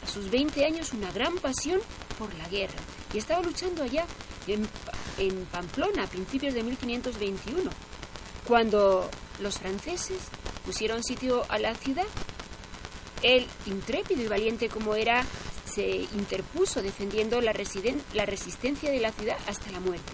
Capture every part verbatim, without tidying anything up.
a sus veinte años una gran pasión por la guerra y estaba luchando allá en, en Pamplona a principios de mil quinientos veintiuno, cuando los franceses pusieron sitio a la ciudad. Él, intrépido y valiente como era, se interpuso defendiendo la, residen- la resistencia de la ciudad hasta la muerte.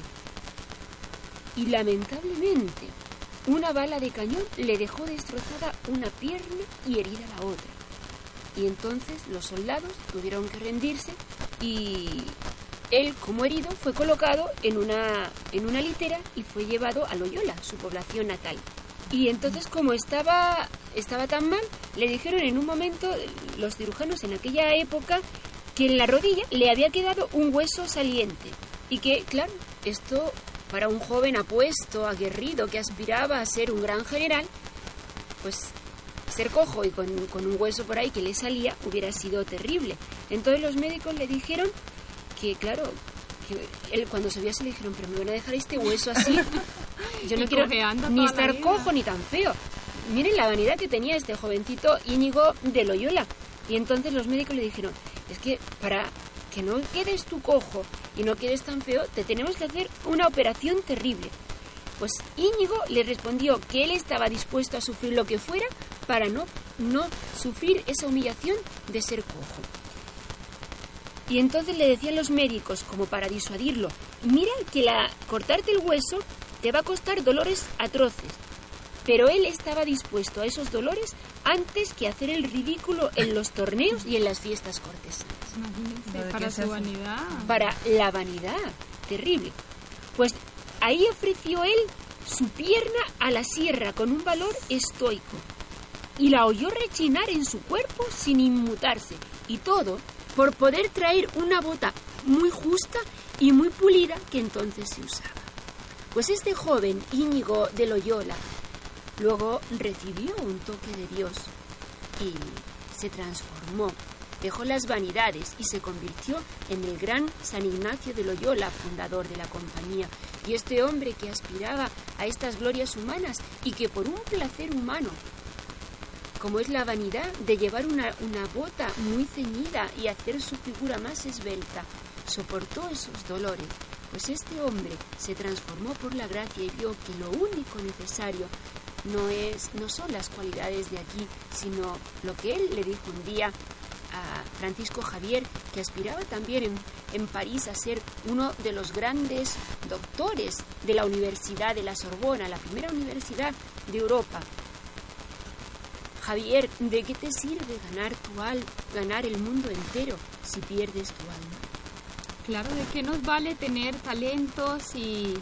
Y lamentablemente, una bala de cañón le dejó destrozada una pierna y herida la otra. Y entonces los soldados tuvieron que rendirse y él, como herido, fue colocado en una, en una litera y fue llevado a Loyola, su población natal. Y entonces, como estaba, estaba tan mal, le dijeron en un momento, los cirujanos en aquella época, que en la rodilla le había quedado un hueso saliente. Y que, claro, esto para un joven apuesto, aguerrido, que aspiraba a ser un gran general, pues ser cojo y con, con un hueso por ahí que le salía hubiera sido terrible. Entonces los médicos le dijeron que, claro, que él cuando se vio se le dijeron, pero me van a dejar este hueso así. Yo no quiero ni estar cojo ni tan feo. Miren la vanidad que tenía este jovencito Íñigo de Loyola. Y entonces los médicos le dijeron, es que para que no quedes tú cojo y no quedes tan feo, te tenemos que hacer una operación terrible. Pues Íñigo le respondió que él estaba dispuesto a sufrir lo que fuera para no, no sufrir esa humillación de ser cojo. Y entonces le decían los médicos, como para disuadirlo, mira que la, cortarte el hueso te va a costar dolores atroces. Pero él estaba dispuesto a esos dolores antes que hacer el ridículo en los torneos y en las fiestas cortesanas. Imagínense, para su vanidad. Para la vanidad, terrible. Pues ahí ofreció él su pierna a la sierra con un valor estoico y la oyó rechinar en su cuerpo sin inmutarse, y todo por poder traer una bota muy justa y muy pulida que entonces se usaba. Pues este joven Íñigo de Loyola luego recibió un toque de Dios y se transformó, dejó las vanidades y se convirtió en el gran San Ignacio de Loyola, fundador de la compañía. Y este hombre que aspiraba a estas glorias humanas y que por un placer humano, como es la vanidad de llevar una, una bota muy ceñida y hacer su figura más esbelta, soportó esos dolores. Pues este hombre se transformó por la gracia y vio que lo único necesario no es, no son las cualidades de aquí, sino lo que él le dijo un día a Francisco Javier, que aspiraba también en, en París a ser uno de los grandes doctores de la Universidad de la Sorbona, la primera universidad de Europa. Javier, ¿de qué te sirve ganar tu alma, ganar el mundo entero si pierdes tu alma? Claro, ¿de qué nos vale tener talentos y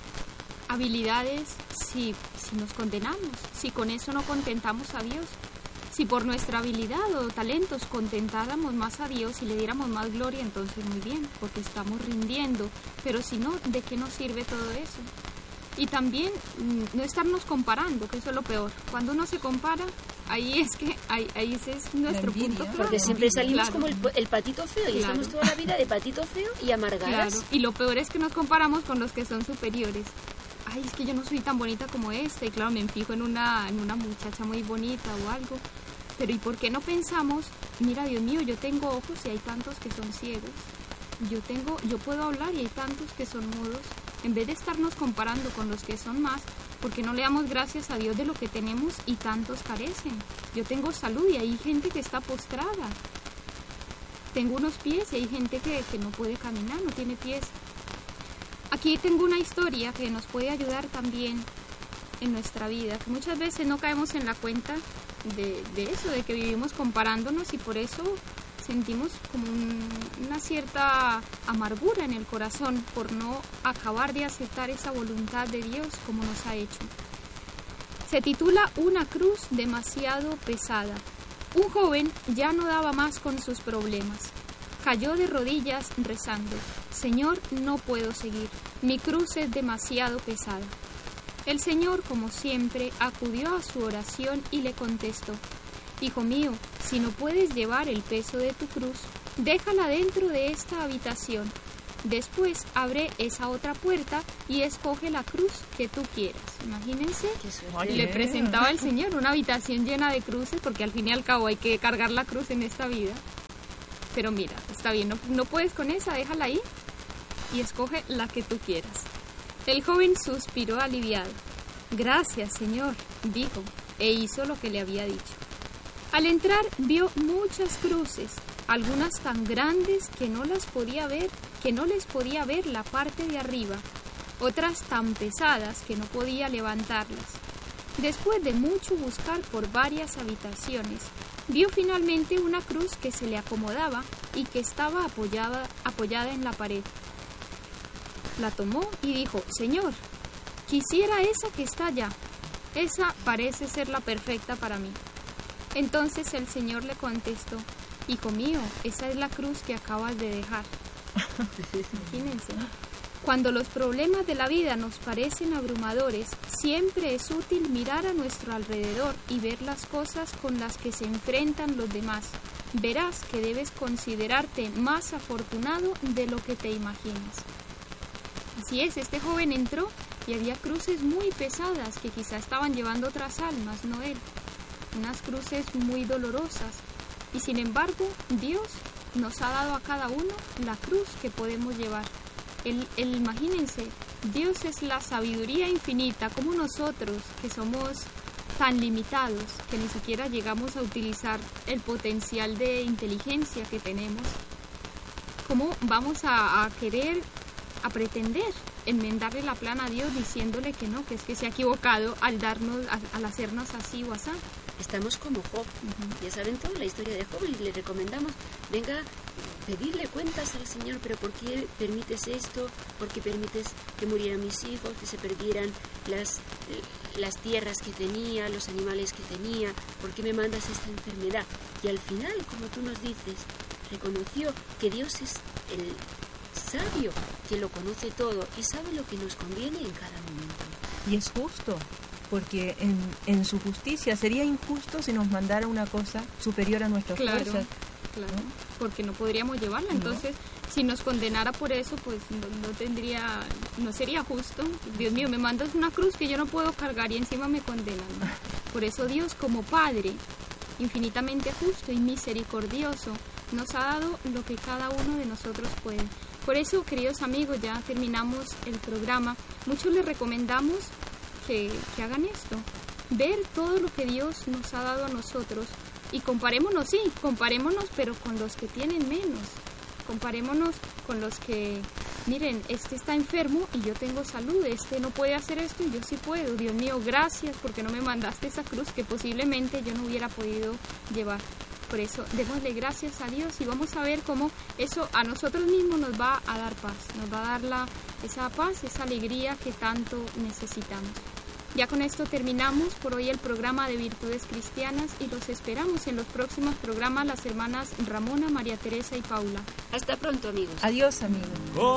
habilidades si, si nos condenamos? Si con eso no contentamos a Dios. Si por nuestra habilidad o talentos contentáramos más a Dios y le diéramos más gloria, entonces muy bien, porque estamos rindiendo. Pero si no, ¿de qué nos sirve todo eso? Y también no estarnos comparando, que eso es lo peor. Cuando uno se compara, ahí es que ahí, ahí ese es nuestro envidia, punto claro. Porque siempre salimos Claro. como el, el patito feo y Claro. estamos toda la vida de patito feo y amargadas. Claro. Y lo peor es que nos comparamos con los que son superiores. Ay, es que yo no soy tan bonita como esta. Y claro, me fijo en una, en una muchacha muy bonita o algo. Pero ¿y por qué no pensamos, mira, Dios mío, yo tengo ojos y hay tantos que son ciegos? Yo tengo, yo puedo hablar y hay tantos que son mudos. En vez de estarnos comparando con los que son más, ¿por qué no le damos gracias a Dios de lo que tenemos y tantos carecen? Yo tengo salud y hay gente que está postrada. Tengo unos pies y hay gente que, que no puede caminar, no tiene pies. Aquí tengo una historia que nos puede ayudar también en nuestra vida, que muchas veces no caemos en la cuenta de, de eso, de que vivimos comparándonos y por eso sentimos como un, una cierta amargura en el corazón por no acabar de aceptar esa voluntad de Dios como nos ha hecho. Se titula Una cruz demasiado pesada. Un joven ya no daba más con sus problemas. Cayó de rodillas rezando: Señor, no puedo seguir, mi cruz es demasiado pesada. El Señor, como siempre, acudió a su oración y le contestó: Hijo mío, si no puedes llevar el peso de tu cruz, déjala dentro de esta habitación. Después abre esa otra puerta y escoge la cruz que tú quieras. Imagínense, Oye. le presentaba al Señor una habitación llena de cruces, porque al fin y al cabo hay que cargar la cruz en esta vida. pero mira, está bien, no, no puedes con esa, déjala ahí y escoge la que tú quieras. El joven suspiró aliviado. Gracias, señor, dijo, e hizo lo que le había dicho. Al entrar vio muchas cruces, algunas tan grandes que no las podía ver, que no les podía ver la parte de arriba, otras tan pesadas que no podía levantarlas. Después de mucho buscar por varias habitaciones, vio finalmente una cruz que se le acomodaba y que estaba apoyada, apoyada en la pared. La tomó y dijo, Señor, quisiera esa que está allá. Esa parece ser la perfecta para mí. Entonces el Señor le contestó, Hijo mío, esa es la cruz que acabas de dejar. Imagínense, ¿no? Cuando los problemas de la vida nos parecen abrumadores, siempre es útil mirar a nuestro alrededor y ver las cosas con las que se enfrentan los demás. Verás que debes considerarte más afortunado de lo que te imaginas. Así es, este joven entró y había cruces muy pesadas que quizá estaban llevando otras almas, no él. Unas cruces muy dolorosas. Y sin embargo, Dios nos ha dado a cada uno la cruz que podemos llevar. El, el, imagínense, Dios es la sabiduría infinita, como nosotros, que somos tan limitados, que ni siquiera llegamos a utilizar el potencial de inteligencia que tenemos. ¿Cómo vamos a, a querer, a pretender enmendarle la plana a Dios diciéndole que no, que es que se ha equivocado al darnos, al, al hacernos así o así? Estamos como Job, uh-huh. Ya saben toda la historia de Job y le recomendamos, venga, pedirle cuentas al Señor, pero ¿por qué permites esto? ¿Por qué permites que murieran mis hijos, que se perdieran las, las tierras que tenía, los animales que tenía? ¿Por qué me mandas esta enfermedad? Y al final, como tú nos dices, reconoció que Dios es el sabio, que lo conoce todo y sabe lo que nos conviene en cada momento. Y es justo. Porque en, en su justicia sería injusto si nos mandara una cosa superior a nuestras claro, fuerzas. Claro, ¿no? Porque no podríamos llevarla. Entonces, no. Si nos condenara por eso, pues no, no tendría, no sería justo. Dios mío, me mandas una cruz que yo no puedo cargar y encima me condenan. Por eso Dios, como Padre, infinitamente justo y misericordioso, nos ha dado lo que cada uno de nosotros puede. Por eso, queridos amigos, ya terminamos el programa. Muchos les recomendamos Que, que hagan esto, ver todo lo que Dios nos ha dado a nosotros y comparémonos, sí, comparémonos, pero con los que tienen menos, comparémonos con los que, miren, este está enfermo y yo tengo salud, este no puede hacer esto y yo sí puedo, Dios mío, gracias porque no me mandaste esa cruz que posiblemente yo no hubiera podido llevar. Por eso, démosle gracias a Dios y vamos a ver cómo eso a nosotros mismos nos va a dar paz, nos va a dar la, esa paz, esa alegría que tanto necesitamos. Ya con esto terminamos por hoy el programa de Virtudes Cristianas y los esperamos en los próximos programas las hermanas Ramona, María Teresa y Paula. Hasta pronto, amigos. Adiós, amigos.